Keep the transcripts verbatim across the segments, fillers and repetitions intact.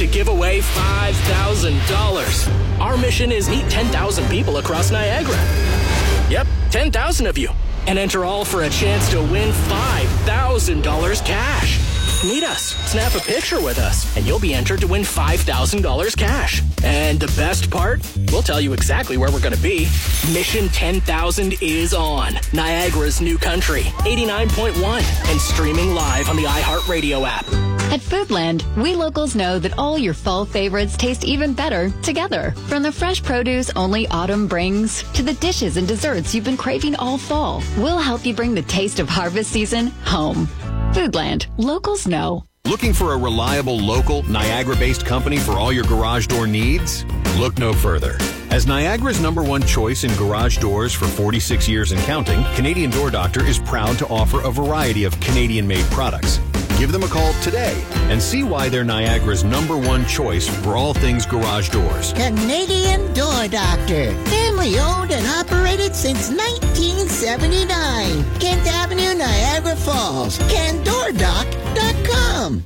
to give away five thousand dollars. Our mission is meet ten thousand people across Niagara. Yep, ten thousand of you. And enter all for a chance to win five thousand dollars cash. Meet us, snap a picture with us, and you'll be entered to win five thousand dollars cash. And the best part? We'll tell you exactly where we're going to be. Mission ten thousand is on Niagara's New Country, eighty-nine point one, and streaming live on the iHeartRadio app. At Foodland, we locals know that all your fall favorites taste even better together. From the fresh produce only autumn brings to the dishes and desserts you've been craving all fall, we'll help you bring the taste of harvest season home. Foodland. Locals know. Looking for a reliable, local, Niagara-based company for all your garage door needs? Look no further. As Niagara's number one choice in garage doors for forty-six years and counting, Canadian Door Doctor is proud to offer a variety of Canadian-made products. Give them a call today and see why they're Niagara's number one choice for all things garage doors. Canadian Door Doctor. Family owned and operated since nineteen seventy-nine. Kent Avenue, Niagara Falls. Can Door Doc dot com.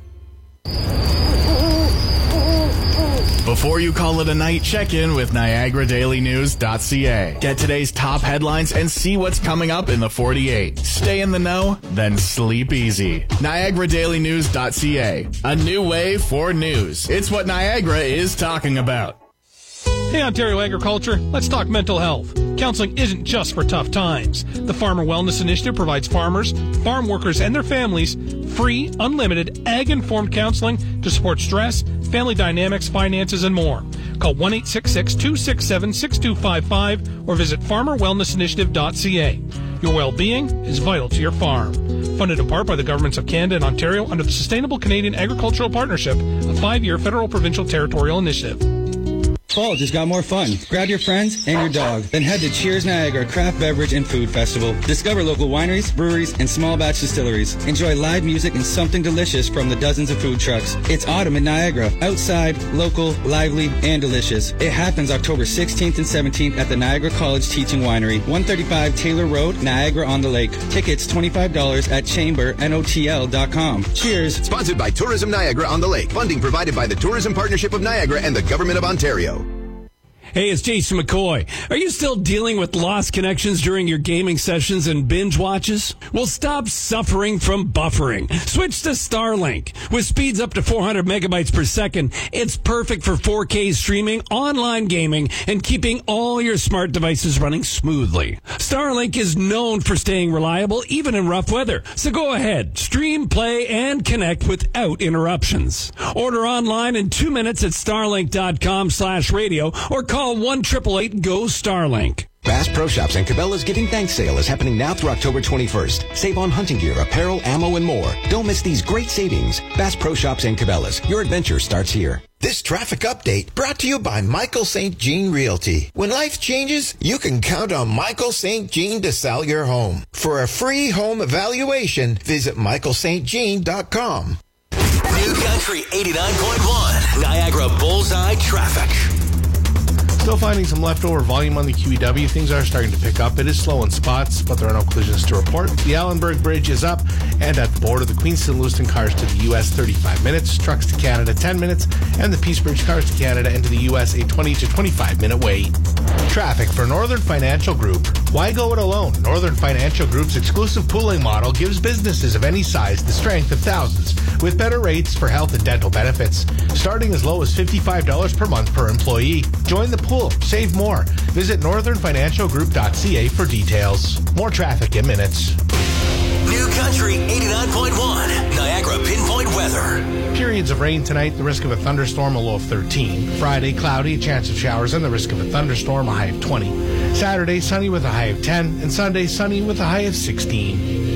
Before you call it a night, check in with Niagara Daily News dot C A. Get today's top headlines and see what's coming up in the forty-eight. Stay in the know, then sleep easy. Niagara Daily News dot C A. A new way for news. It's what Niagara is talking about. Hey, Ontario Agriculture, let's talk mental health. Counseling isn't just for tough times. The Farmer Wellness Initiative provides farmers, farm workers, and their families free, unlimited, ag-informed counseling to support stress, family dynamics, finances, and more. Call one eight six six, two six seven, six two five five or visit farmer wellness initiative dot C A. Your well-being is vital to your farm. Funded in part by the governments of Canada and Ontario under the Sustainable Canadian Agricultural Partnership, a five-year federal provincial territorial initiative. Fall just got more fun. Grab your friends and your dog. Then head to Cheers Niagara Craft Beverage and Food Festival. Discover local wineries, breweries, and small batch distilleries. Enjoy live music and something delicious from the dozens of food trucks. It's autumn in Niagara. Outside, local, lively, and delicious. It happens October sixteenth and seventeenth at the Niagara College Teaching Winery, one thirty-five Taylor Road, Niagara-on-the-Lake. Tickets twenty-five dollars at chamber notl dot com. Cheers. Sponsored by Tourism Niagara on the Lake. Funding provided by the Tourism Partnership of Niagara and the Government of Ontario. Hey, it's Jason McCoy. Are you still dealing with lost connections during your gaming sessions and binge watches? Well, stop suffering from buffering. Switch to Starlink. With speeds up to four hundred megabytes per second, it's perfect for four K streaming, online gaming, and keeping all your smart devices running smoothly. Starlink is known for staying reliable even in rough weather. So go ahead, stream, play, and connect without interruptions. Order online in two minutes at starlink dot com slash radio or call one eight eight eight, G O, Starlink. Bass Pro Shops and Cabela's Giving Thanks sale is happening now through October twenty-first. Save on hunting gear, apparel, ammo, and more. Don't miss these great savings. Bass Pro Shops and Cabela's. Your adventure starts here. This traffic update brought to you by Michael Saint Jean Realty. When life changes, you can count on Michael Saint Jean to sell your home. For a free home evaluation, visit michael st jean dot com. New Country eighty-nine point one, Niagara Bullseye Traffic. Still finding some leftover volume on the Q E W. Things are starting to pick up. It is slow in spots, but there are no collisions to report. The Allenberg Bridge is up, and at the border, the Queenston-Lewiston cars to the U S thirty-five minutes, trucks to Canada ten minutes, and the Peace Bridge cars to Canada and to the U S a twenty to twenty-five minute wait. Traffic for Northern Financial Group. Why go it alone? Northern Financial Group's exclusive pooling model gives businesses of any size the strength of thousands with better rates for health and dental benefits, starting as low as fifty-five dollars per month per employee. Join the pool. Save more. Visit northern financial group dot c a for details. More traffic in minutes. New Country eighty-nine point one, Niagara Pinpoint Weather. Periods of rain tonight, the risk of a thunderstorm, a low of thirteen. Friday, cloudy, a chance of showers, and the risk of a thunderstorm, a high of twenty. Saturday, sunny with a high of ten. And Sunday, sunny with a high of sixteen.